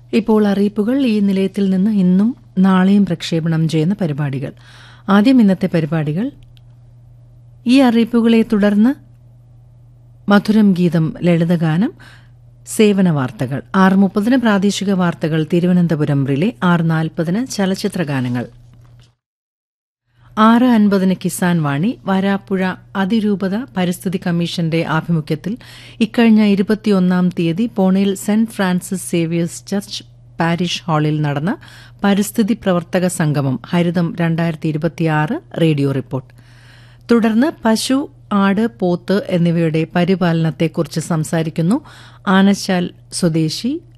ഇപ്പോൾ അറിയിപ്പുകൾ. ഈ നിലയത്തിൽ നിന്ന് ഇന്നും നാളെയും പ്രക്ഷേപണം ചെയ്യുന്ന പരിപാടികൾ. ആദ്യം ഇന്നത്തെ പരിപാടികൾ. ഈ അറിയിപ്പുകളെ തുടർന്ന് മധുരം ഗീതം, ലളിതഗാനം, സേവന വാർത്തകൾ. 6:30 പ്രാദേശിക വാർത്തകൾ തിരുവനന്തപുരം റിലേ. 6:40 ചലച്ചിത്ര ഗാനങ്ങൾ. 6:50 കിസാൻ വാണി. വരാപ്പുഴ അതിരൂപത പരിസ്ഥിതി കമ്മീഷന്റെ ആഭിമുഖ്യത്തിൽ ഇക്കഴിഞ്ഞ 21 തീയതി പോണയിൽ saint Francis Xavier's church parish ഹാളിൽ നടന്ന പരിസ്ഥിതി പ്രവർത്തക സംഗമം ഹരിതം 2026 റേഡിയോ റിപ്പോർട്ട്. തുടർന്ന് പശു, ആട്, പോത്ത് എന്നിവയുടെ പരിപാലനത്തെക്കുറിച്ച് സംസാരിക്കുന്നു ആനച്ചാൽ സ്വദേശി